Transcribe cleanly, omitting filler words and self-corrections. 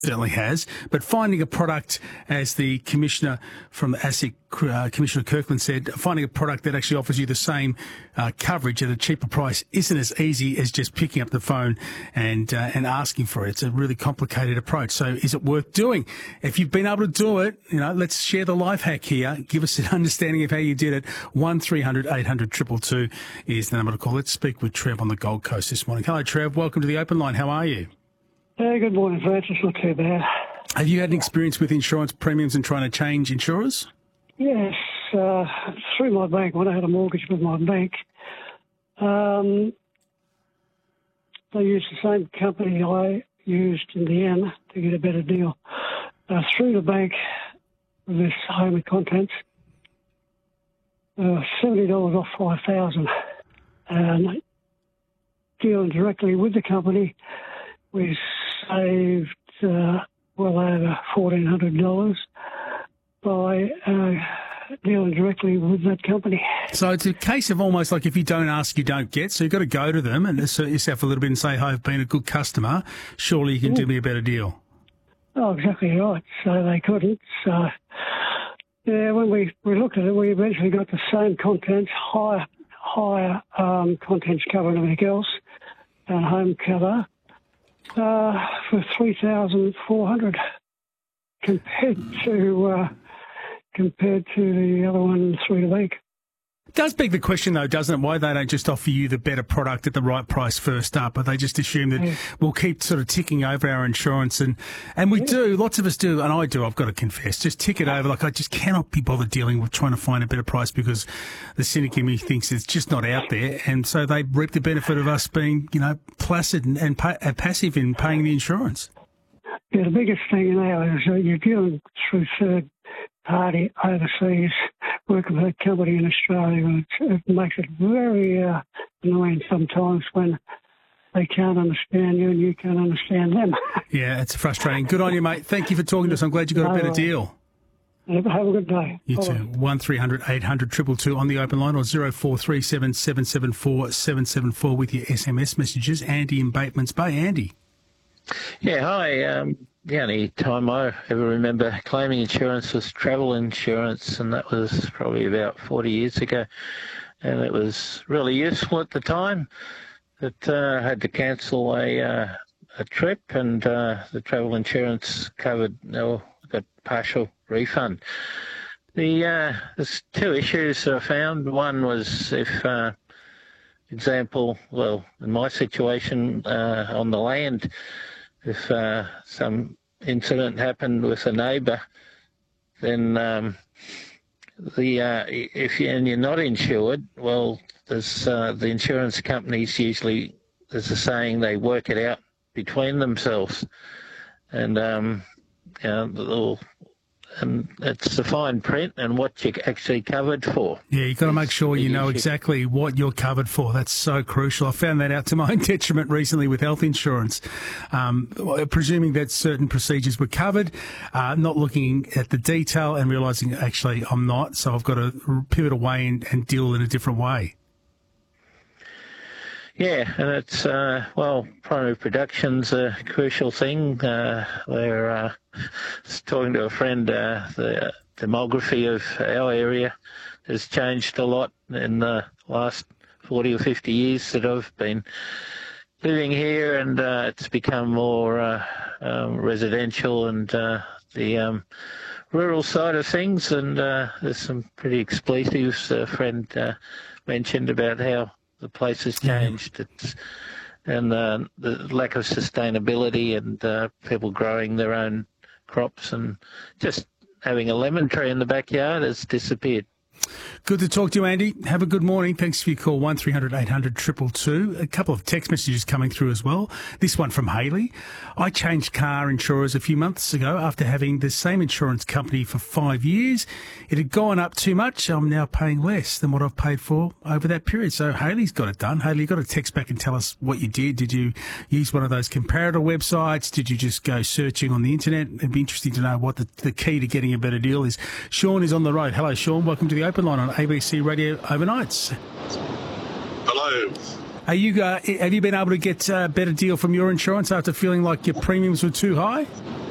Certainly has, but finding a product, as the Commissioner from ASIC, Commissioner Kirkland said, finding a product that actually offers you the same coverage at a cheaper price isn't as easy as just picking up the phone and asking for it. It's a really complicated approach. So is it worth doing? If you've been able to do it, let's share the life hack here. Give us an understanding of how you did it. 1300 800 222 is the number to call. Let's speak with Trev on the Gold Coast this morning. Hello, Trev. Welcome to the Open Line. How are you? Good morning, Francis. Not too bad. Have you had an experience with insurance premiums and trying to change insurers? Yes, through my bank. When I had a mortgage with my bank, they used the same company I used in the end to get a better deal. Through the bank, with this home and contents, $70 off 5,000, and dealing directly with the company, we saved well over $1,400 by dealing directly with that company. So it's a case of almost like if you don't ask, you don't get. So you've got to go to them and assert yourself a little bit and say, "Hey, I've been a good customer. Surely you can do me a better deal." Oh, exactly right. So they couldn't. So, yeah, when we looked at it, we eventually got the same contents, higher contents cover and everything else, and home cover, for $3,400 compared to the other one through the bank. It does beg the question, though, doesn't it, why they don't just offer you the better product at the right price first up, but they just assume that we'll keep sort of ticking over our insurance. And we do, lots of us do, and I do, I've got to confess, just tick it over. Like, I just cannot be bothered dealing with trying to find a better price because the cynic in me thinks it's just not out there. And so they reap the benefit of us being, placid and passive in paying the insurance. Yeah, the biggest thing now is you're dealing through third party overseas, working with a company in Australia, and it makes it very annoying sometimes when they can't understand you and you can't understand them. Yeah, it's frustrating. Good on you, mate. Thank you for talking to us. I'm glad you got a better deal. Have a good day. You too. 1300 800 222 on the open line, or 0437 774 774 with your SMS messages. Andy in Batemans Bay. Andy. Yeah, hi. The only time I ever remember claiming insurance was travel insurance, and that was probably about 40 years ago. And it was really useful at the time. But I had to cancel a trip, and the travel insurance covered, got partial refund. There's two issues I found. One was if, example, well, in my situation on the land, if some incident happened with a neighbour, then if you're not insured, well, there's the insurance companies usually, there's a saying, they work it out between themselves, and and it's the fine print and what you're actually covered for. Yeah, you've got to make sure you know exactly what you're covered for. That's so crucial. I found that out to my own detriment recently with health insurance, presuming that certain procedures were covered, not looking at the detail and realising actually I'm not, so I've got to pivot away and deal in a different way. Yeah, and it's, primary production's a crucial thing. We're talking to a friend, the demography of our area has changed a lot in the last 40 or 50 years that I've been living here, and it's become more residential and the rural side of things, and there's some pretty expletives. A friend mentioned about how the place has changed, and the lack of sustainability, and people growing their own crops, and just having a lemon tree in the backyard has disappeared. Good to talk to you, Andy. Have a good morning. Thanks for your call, 1300 800 222. A couple of text messages coming through as well. This one from Hayley. I changed car insurers a few months ago after having the same insurance company for 5 years. It had gone up too much. I'm now paying less than what I've paid for over that period. So Hayley's got it done. Hayley, you've got to text back and tell us what you did. Did you use one of those comparator websites? Did you just go searching on the internet? It'd be interesting to know what the key to getting a better deal is. Sean is on the road. Hello, Sean. Welcome to the Open Line on ABC Radio Overnights. Hello. Have you been able to get a better deal from your insurance after feeling like your premiums were too high?